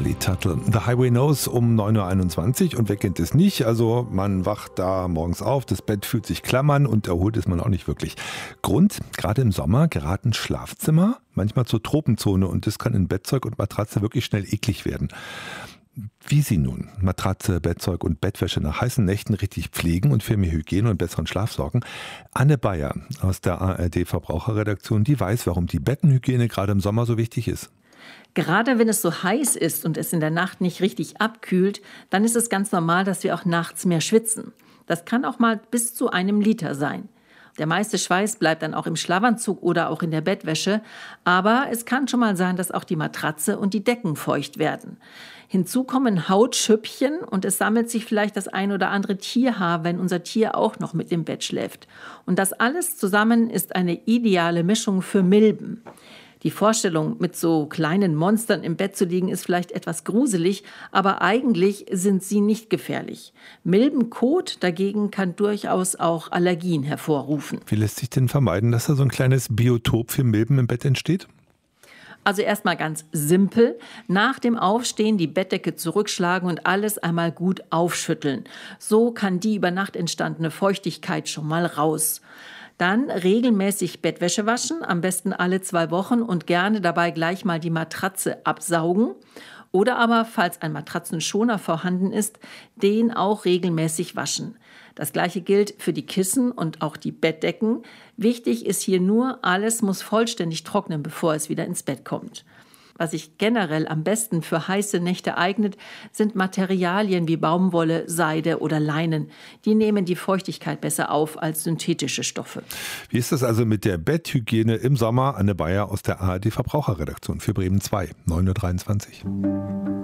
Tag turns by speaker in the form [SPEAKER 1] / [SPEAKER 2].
[SPEAKER 1] Dolly Tuttle. The Highway Knows um 9.21 Uhr und wer kennt es nicht? Also man wacht da morgens auf, das Bett fühlt sich klamm an und erholt ist man auch nicht wirklich. Grund, gerade im Sommer geraten Schlafzimmer manchmal zur Tropenzone und das kann in Bettzeug und Matratze wirklich schnell eklig werden. Wie Sie nun Matratze, Bettzeug und Bettwäsche nach heißen Nächten richtig pflegen und für mehr Hygiene und besseren Schlaf sorgen? Anne Bayer aus der ARD Verbraucherredaktion, die weiß, warum die Bettenhygiene gerade im Sommer so wichtig ist.
[SPEAKER 2] Gerade wenn es so heiß ist und es in der Nacht nicht richtig abkühlt, dann ist es ganz normal, dass wir auch nachts mehr schwitzen. Das kann auch mal bis zu 1 Liter sein. Der meiste Schweiß bleibt dann auch im Schlafanzug oder auch in der Bettwäsche. Aber es kann schon mal sein, dass auch die Matratze und die Decken feucht werden. Hinzu kommen Hautschüppchen und es sammelt sich vielleicht das ein oder andere Tierhaar, wenn unser Tier auch noch mit im Bett schläft. Und das alles zusammen ist eine ideale Mischung für Milben. Die Vorstellung, mit so kleinen Monstern im Bett zu liegen, ist vielleicht etwas gruselig, aber eigentlich sind sie nicht gefährlich. Milbenkot dagegen kann durchaus auch Allergien hervorrufen.
[SPEAKER 1] Wie lässt sich denn vermeiden, dass da so ein kleines Biotop für Milben im Bett entsteht?
[SPEAKER 2] Also erstmal ganz simpel, nach dem Aufstehen die Bettdecke zurückschlagen und alles einmal gut aufschütteln. So kann die über Nacht entstandene Feuchtigkeit schon mal raus. Dann regelmäßig Bettwäsche waschen, am besten alle 2 Wochen und gerne dabei gleich mal die Matratze absaugen. Oder aber, falls ein Matratzenschoner vorhanden ist, den auch regelmäßig waschen. Das Gleiche gilt für die Kissen und auch die Bettdecken. Wichtig ist hier nur, alles muss vollständig trocknen, bevor es wieder ins Bett kommt. Was sich generell am besten für heiße Nächte eignet, sind Materialien wie Baumwolle, Seide oder Leinen. Die nehmen die Feuchtigkeit besser auf als synthetische Stoffe.
[SPEAKER 1] Wie ist das also mit der Betthygiene im Sommer? Anne Bayer aus der ARD Verbraucherredaktion für Bremen 2, 9.23 Uhr.